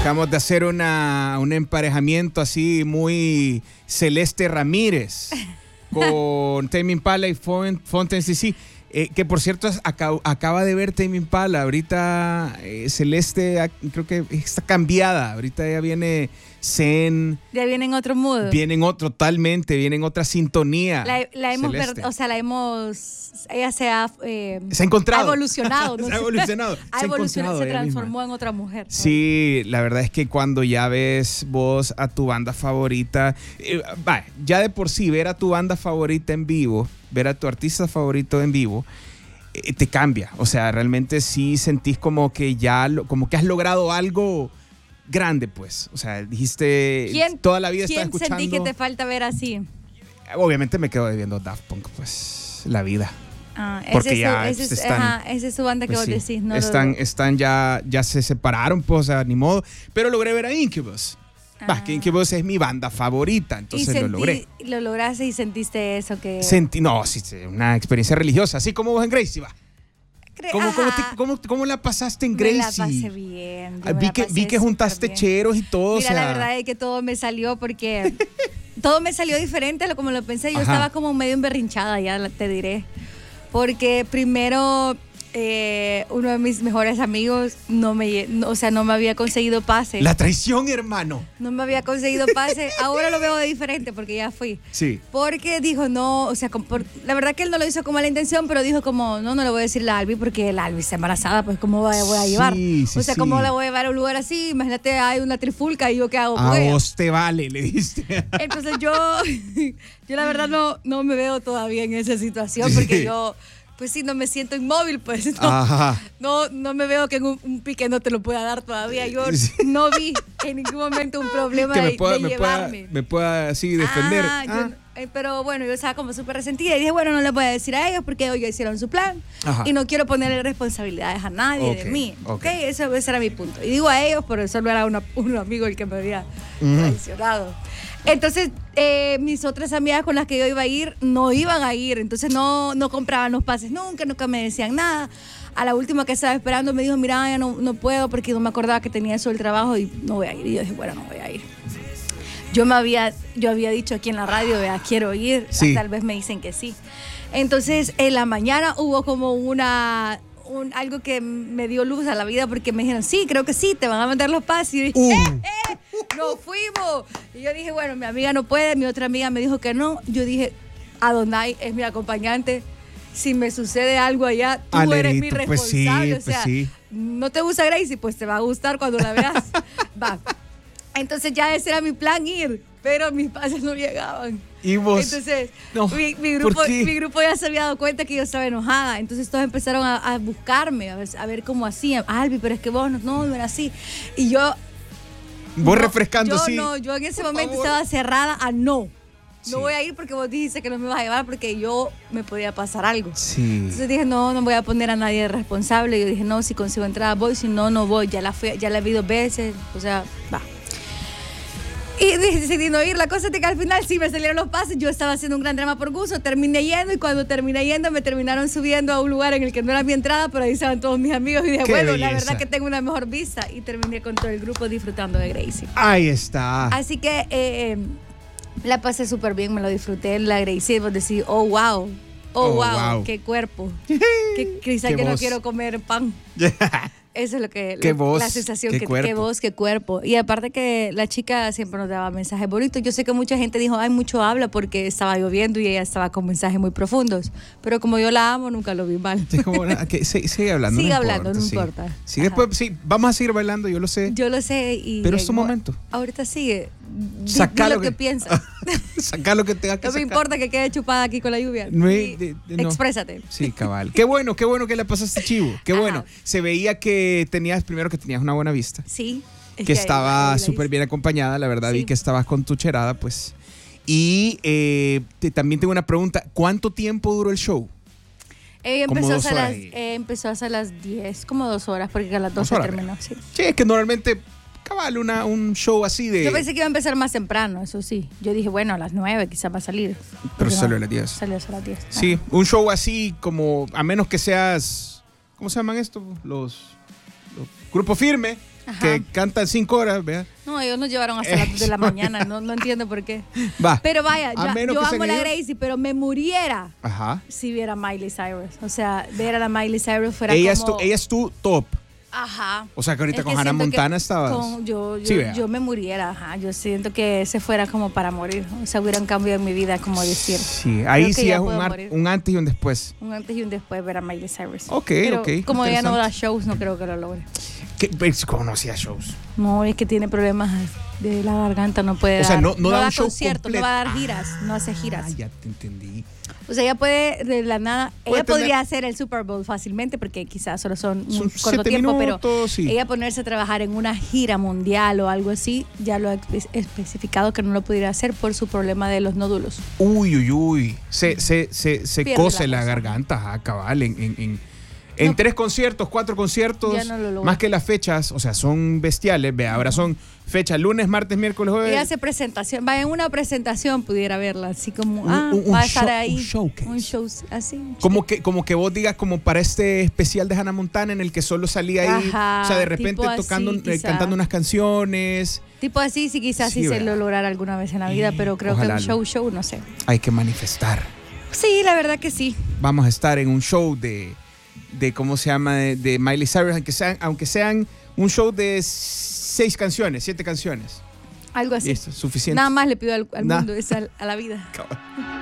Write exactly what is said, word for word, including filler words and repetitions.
Acabamos de hacer una, un emparejamiento así muy Celeste Ramírez con Tame Impala y Fontaine D C. Eh, que por cierto acaba, acaba de ver Tame Impala. Ahorita eh, Celeste creo que está cambiada. Ahorita ya viene zen. Ya viene en otro mood. Viene en otro, totalmente, viene en otra sintonía. La, la hemos, ver, o sea, la hemos, ella se ha, eh, se ha encontrado. Ha evolucionado. ¿no? se ha evolucionado. ha se, evolucionado, se transformó misma. en otra mujer. Sí, la verdad es que cuando ya ves vos a tu banda favorita, eh, va, ya de por sí ver a tu banda favorita en vivo, ver a tu artista favorito en vivo, eh, te cambia. O sea, realmente sí sentís como que ya, lo, como que has logrado algo grande, pues. O sea, dijiste, ¿Quién, toda la vida estaba escuchando. ¿Quién sentí que te falta ver así? Obviamente me quedo debiendo Daft Punk, pues, la vida. Ah, porque ese ya es su, ese están, ajá, esa es su banda que pues vos sí, decís. No están, lo... están ya, ya se separaron, pues, o sea, ni modo. Pero logré ver a Incubus. Ah. Va, que Incubus es mi banda favorita, entonces sentí, lo logré. Lo lograste y sentiste eso que... Sentí, no, sí, una experiencia religiosa, así como vos en Gracie, va. ¿Cómo, cómo, te, cómo, ¿Cómo la pasaste en Gracie? Me la pasé bien. Vi que, vi que juntaste bien. Cheros y todo. Mira, o sea... la verdad es que todo me salió porque... todo me salió diferente a lo como lo pensé. Yo Ajá. estaba como medio emberrinchada, ya te diré. Porque primero... Eh, uno de mis mejores amigos no me, no, o sea, no me había conseguido pase. La traición, hermano. No me había conseguido pase. Ahora lo veo de diferente porque ya fui. Sí. Porque dijo no, o sea, por, la verdad que él no lo hizo con mala intención, pero dijo como no, no le voy a decir a Albi porque la Albi está embarazada, pues cómo voy, voy a llevar. Sí, sí, o sea, sí. cómo la voy a llevar a un lugar así. Imagínate, hay una trifulca y yo qué hago. A vos te vale, le diste. Entonces yo, yo la verdad no, no me veo todavía en esa situación porque sí. yo pues sí, no me siento inmóvil, pues no, no, no me veo que en un, un pique no te lo pueda dar todavía. Yo sí. no vi en ningún momento un problema que me de, pueda, de me llevarme. Pueda, me pueda así defender. Ah, ah. Yo, eh, pero bueno, yo estaba como súper resentida y dije, bueno, no le voy a decir a ellos porque ellos ya hicieron su plan. Ajá. Y no quiero ponerle responsabilidades a nadie okay. de mí. Okay. Okay, eso, ese era mi punto. Y digo a ellos, pero eso no era una, un amigo el que me había uh-huh. traicionado. Entonces, eh, mis otras amigas con las que yo iba a ir no iban a ir, entonces no, no compraban los pases nunca, nunca me decían nada. A la última que estaba esperando me dijo, mira, ya no, no puedo porque no me acordaba que tenía eso del trabajo y no voy a ir. Y yo dije, bueno, no voy a ir. Yo me había, yo había dicho aquí en la radio, vea, quiero ir, sí. Tal vez me dicen que sí. Entonces, en la mañana hubo como una... Un, algo que me dio luz a la vida porque me dijeron, sí, creo que sí, te van a mandar los pases. Y yo dije, uh. ¡eh, eh! ¡Nos fuimos! Y yo dije, bueno, mi amiga no puede, mi otra amiga me dijo que no. Yo dije, Adonai es mi acompañante. Si me sucede algo allá, tú Alerito, eres mi responsable. Pues sí, o sea, pues sí. no te gusta Gracie, pues te va a gustar cuando la veas. Va. Entonces ya ese era mi plan, ir, pero mis pases no llegaban. ¿Y vos? Entonces, no, mi, mi, grupo, mi grupo ya se había dado cuenta que yo estaba enojada. Entonces todos empezaron a, a buscarme, a ver, a ver cómo hacían. Albi, pero es que vos no, no, no era así. Y yo... Vos no, refrescando, yo sí. No, yo en ese momento favor. estaba cerrada a no. Sí. No voy a ir porque vos dijiste que no me vas a llevar porque yo me podía pasar algo. Sí. Entonces dije, no, no voy a poner a nadie responsable. Yo dije, no, si consigo entrada voy, si no, no voy. Ya la, fui, ya la vi dos veces, o sea, va. Y decidí no ir. La cosa es que al final sí me salieron los pases. Yo estaba haciendo un gran drama por gusto. Terminé yendo y cuando terminé yendo me terminaron subiendo a un lugar en el que no era mi entrada, pero ahí estaban todos mis amigos. Y dije, Qué bueno, belleza. la verdad que tengo una mejor vista. Y terminé con todo el grupo disfrutando de Gracie. Ahí está. Así que eh, la pasé súper bien, me lo disfruté. La Gracie, vos decís, oh, wow. Oh, oh wow, wow, qué cuerpo. que, quizá que no quiero comer pan. Eso es lo que ¿Qué la, voz? la sensación ¿Qué que cuerpo? qué voz, qué cuerpo. Y aparte que la chica siempre nos daba mensajes bonitos. Yo sé que mucha gente dijo, ay, mucho habla porque estaba lloviendo y ella estaba con mensajes muy profundos. Pero como yo la amo, nunca lo vi mal. Sí, como, okay, sigue, sigue hablando. Sigue no hablando, importa, no sí. importa. Sí, después, sí, vamos a seguir bailando, yo lo sé. Yo lo sé. Y pero es tu momento. Ahorita sigue. Saca lo lo que, que piensas. Saca lo que tenga que No me sacar. importa que quede chupada aquí con la lluvia. No, y, de, de, no. Exprésate. Sí, cabal. Qué bueno, qué bueno que le pasaste chivo. Qué bueno. Ajá. Se veía que tenías, primero que tenías una buena vista. Sí. Que, que estaba súper bien acompañada, la verdad. Sí. Vi que estabas con tu cherada, pues. Y eh, te, también tengo una pregunta. ¿Cuánto tiempo duró el show? Eh, empezó, hasta las, eh, empezó hasta las diez, como dos horas, porque a las doce terminó. Sí. Sí, es que normalmente... Cabal, una, un show así de... Yo pensé que iba a empezar más temprano, eso sí. Yo dije, bueno, a las nueve quizás va a salir. Pero no, salió a las diez. Salió a las diez. Sí, ah. Un show así como, a menos que seas, ¿cómo se llaman estos? Los, los Grupo Firme. Ajá. Que cantan cinco horas, vea. No, ellos nos llevaron hasta las dos de la mañana, no, no entiendo por qué. Va. Pero vaya, ya, yo amo la Gracie, pero me muriera Ajá. si viera Miley Cyrus. O sea, ver a la Miley Cyrus fuera ella como... Es tu, ella es tu top. Ajá. O sea, que ahorita es con que Hannah Montana estabas. Con, yo, yo, sí, yo me muriera, ajá. Yo siento que ese fuera como para morir. O sea, hubiera un cambio en mi vida, como decir. Sí, ahí sí es un, un antes y un después. Un antes y un después ver a Miley Cyrus. Ok, pero ok. Como ella no da shows, no creo que lo logre. ¿Qué? ¿Cómo no hacía shows? No, es que tiene problemas de la garganta, no puede o dar. O sea, no, no, no da, da un show conciertos, completo. no va a dar giras, ah, no hace giras. Ah, ya te entendí. O sea, ella puede de la nada, ella tener... podría hacer el Super Bowl fácilmente porque quizás solo son, son un corto tiempo, minutos, pero sí. ella ponerse a trabajar en una gira mundial o algo así, ya lo ha especificado que no lo pudiera hacer por su problema de los nódulos. Uy, uy, uy. Se, se, se, se cose la, la garganta, a cabal, en... en, en... En no, tres conciertos, cuatro conciertos, no más que las fechas, o sea, son bestiales. Ve, ahora son fechas lunes, martes, miércoles, jueves. Y hace presentación, va en una presentación pudiera verla, así como, un, ah, un, va a estar show, ahí. Un showcase. Un show, así. Como que, como que vos digas, como para este especial de Hannah Montana en el que solo salía ahí, Ajá, o sea, de repente tocando, así, eh, cantando unas canciones. Tipo así, sí, quizás sí, sí se lo lograra alguna vez en la vida, pero creo Ojalá que un show, show, no sé. Hay que manifestar. Sí, la verdad que sí. Vamos a estar en un show de... de cómo se llama, de, de Miley Cyrus, aunque sean, aunque sean un show de seis canciones, siete canciones. Algo así. Listo, suficiente. Nada más le pido al, al mundo, es a, a la vida.